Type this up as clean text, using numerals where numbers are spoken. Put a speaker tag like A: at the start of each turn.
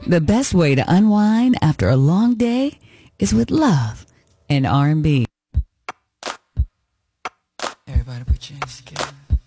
A: The best way to unwind after a long day is with love and R&B. Everybody put your hands together.